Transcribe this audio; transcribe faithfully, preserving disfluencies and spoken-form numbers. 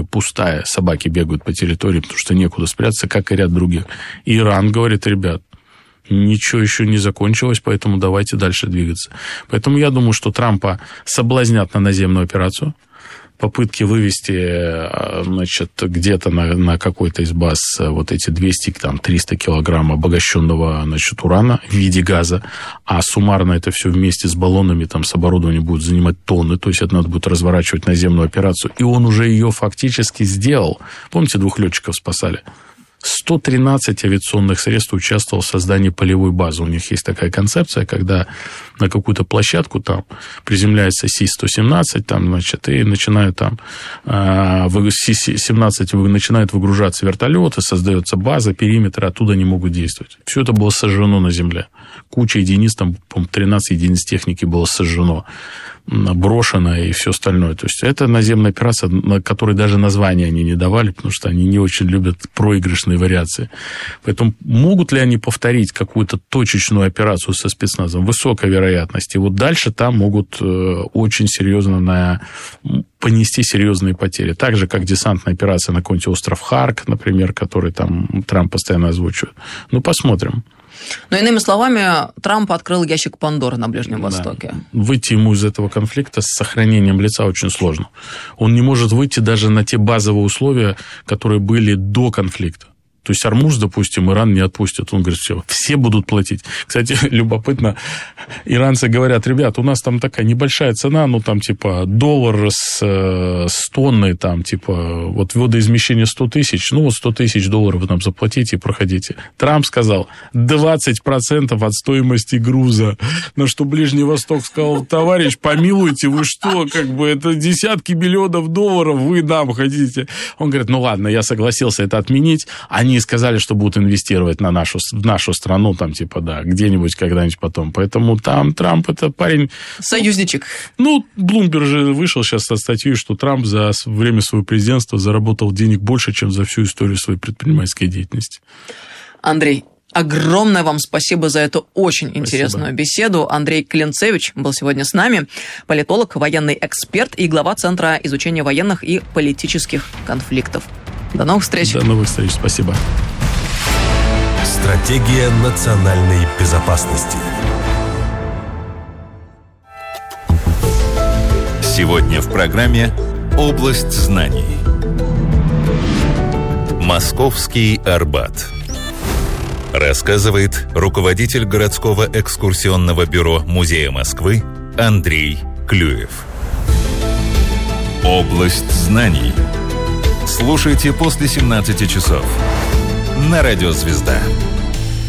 пустая, собаки бегают по территории, потому что некуда спрятаться, как и ряд других. И Иран говорит: ребят, ничего еще не закончилось, поэтому давайте дальше двигаться. Поэтому я думаю, что Трампа соблазнят на наземную операцию. Попытки вывести, значит, где-то на, на какой-то из баз вот эти двести-триста килограмм обогащенного, значит, урана в виде газа, а суммарно это все вместе с баллонами, там, с оборудованием будет занимать тонны, то есть это надо будет разворачивать наземную операцию. И он уже ее фактически сделал. Помните, двух летчиков спасали? сто тринадцать авиационных средств участвовало в создании полевой базы. У них есть такая концепция, когда на какую-то площадку там приземляется Си сто семнадцать, там, значит, и начинают там Си семнадцать начинают выгружаться вертолеты, создается база, периметр, оттуда они могут действовать. Все это было сожжено на земле. Куча единиц, там, по-моему, тринадцать единиц техники было сожжено, брошено и все остальное. То есть это наземная операция, на которой даже названия они не давали, потому что они не очень любят проигрышные вариации. Поэтому могут ли они повторить какую-то точечную операцию со спецназом? Высокая вероятность. И вот дальше там могут очень серьезно на... понести серьезные потери. Так же, как десантная операция на какой-нибудь остров Харк, например, который там Трамп постоянно озвучивает. Ну, посмотрим. Но, иными словами, Трамп открыл ящик Пандоры на Ближнем Востоке. Да. Выйти ему из этого конфликта с сохранением лица очень сложно. Он не может выйти даже на те базовые условия, которые были до конфликта. То есть Ормуз, допустим, Иран не отпустит. Он говорит: все, все будут платить. Кстати, любопытно, иранцы говорят: ребят, у нас там такая небольшая цена, ну, там, типа, доллар с, с тонной, там, типа, вот водоизмещение сто тысяч, ну, вот сто тысяч долларов вы нам заплатите и проходите. Трамп сказал: двадцать процентов от стоимости груза. На что Ближний Восток сказал: товарищ, помилуйте, вы что, как бы, это десятки миллионов долларов вы нам хотите. Он говорит: ну, ладно, я согласился это отменить. Они сказали, что будут инвестировать на нашу, в нашу страну, там, типа, да, где-нибудь, когда-нибудь потом. Поэтому там Трамп — это парень... Союзничек. Ну, Блумберг же вышел сейчас со статьей, что Трамп за время своего президентства заработал денег больше, чем за всю историю своей предпринимательской деятельности. Андрей, огромное вам спасибо за эту очень спасибо. Интересную беседу. Андрей Клинцевич был сегодня с нами, политолог, военный эксперт и глава Центра изучения военных и политических конфликтов. До новых встреч. До новых встреч. Спасибо. Стратегия национальной безопасности. Сегодня в программе «Область знаний». Московский Арбат. Рассказывает руководитель городского экскурсионного бюро Музея Москвы Андрей Клюев. «Область знаний». Слушайте после семнадцати часов на Радио «Звезда».